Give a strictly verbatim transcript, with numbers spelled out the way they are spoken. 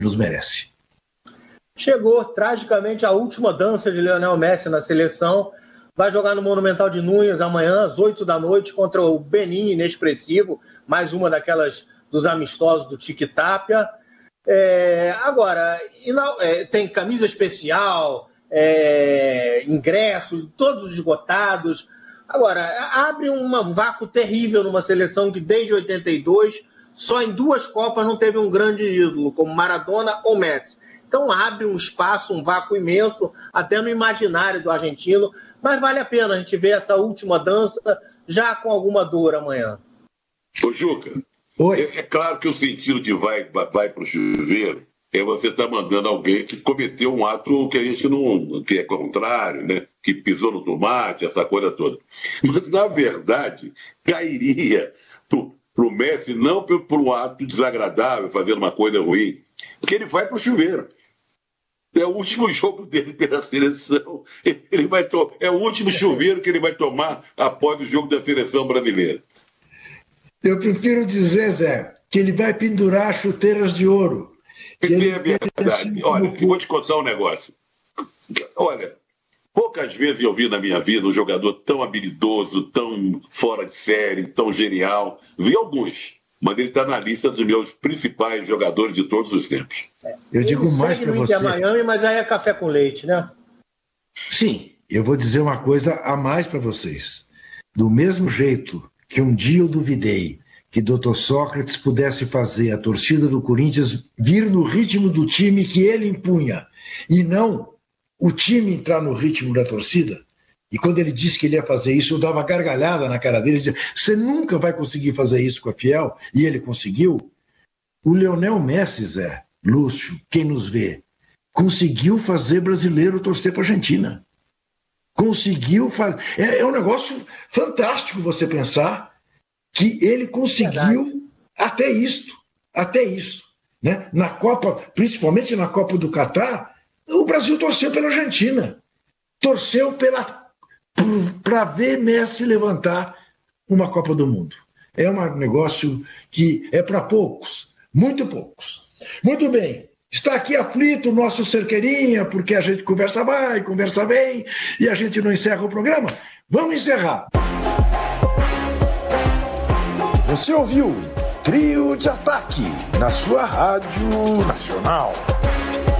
nos merece. Chegou tragicamente a última dança de Lionel Messi na seleção. Vai jogar no Monumental de Núñez amanhã, às oito da noite, contra o Benin inexpressivo, mais uma daquelas dos amistosos do Tic-Tápia. É, agora, é, tem camisa especial, é, ingressos, todos esgotados. Agora, abre um vácuo terrível numa seleção que desde oitenta e dois, só em duas Copas não teve um grande ídolo, como Maradona ou Messi. Então abre um espaço, um vácuo imenso, até no imaginário do argentino, mas vale a pena a gente ver essa última dança já com alguma dor amanhã. Ô Juca, é, é claro que o sentido de vai, vai, vai para o chuveiro é você estar tá mandando alguém que cometeu um ato que a gente não, que é contrário, né? Que pisou no tomate, essa coisa toda. Mas, na verdade, cairia para o Messi não por, por um ato desagradável, fazendo uma coisa ruim, porque ele vai para o chuveiro. É o último jogo dele pela seleção. Ele vai to... É o último chuveiro que ele vai tomar após o jogo da seleção brasileira. Eu prefiro dizer, Zé, que ele vai pendurar chuteiras de ouro. Que ele... é verdade. Olha, eu vou te contar um negócio. Olha, poucas vezes eu vi na minha vida um jogador tão habilidoso, tão fora de série, tão genial. Vi alguns. Mas ele está na lista dos meus principais jogadores de todos os tempos. Eu digo ele mais para você. Miami, mas aí é café com leite, né? Sim, eu vou dizer uma coisa a mais para vocês. Do mesmo jeito que um dia eu duvidei que doutor Sócrates pudesse fazer a torcida do Corinthians vir no ritmo do time que ele impunha, e não o time entrar no ritmo da torcida. E quando ele disse que ele ia fazer isso, eu dava gargalhada na cara dele e dizia, você nunca vai conseguir fazer isso com a Fiel, e ele conseguiu. O Lionel Messi, Zé, Lúcio, quem nos vê, conseguiu fazer brasileiro torcer para a Argentina. Conseguiu fazer... É, é um negócio fantástico você pensar que ele conseguiu até isto, até isso. Né? Na Copa, principalmente na Copa do Catar, o Brasil torceu pela Argentina. Torceu pela para ver Messi levantar uma Copa do Mundo. É um negócio que é para poucos, muito poucos. Muito bem, está aqui aflito o nosso Cerqueirinha, porque a gente conversa vai, conversa bem, e a gente não encerra o programa. Vamos encerrar. Você ouviu Trio de Ataque na sua Rádio Nacional.